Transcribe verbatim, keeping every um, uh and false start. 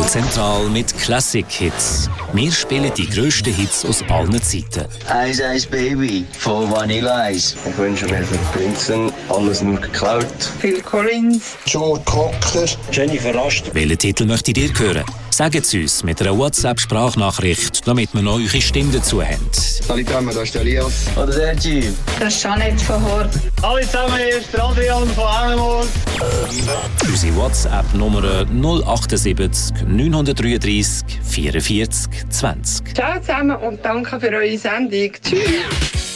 Zentral mit Classic-Hits. Wir spielen die grössten Hits aus allen Zeiten. Ice Ice Baby von Vanilla Ice. Ich wünsche mir für Prinzen alles nur geklaut. Phil Collins. Joe Cocker. Jennifer Last. Welchen Titel möchtet ihr hören? Sagt es uns mit einer WhatsApp-Sprachnachricht, damit wir noch eure Stimme dazu haben. Salut zusammen, das ist der Elias. Oder der Typ. Das ist Jeanette von Horb. Hallo zusammen, hier ist der Adrian von Annemol. Unsere WhatsApp-Nummer null achtundsiebzig neunhundertdreiunddreißig vierundvierzig zwanzig. Ciao zusammen und danke für eure Sendung. Tschüss.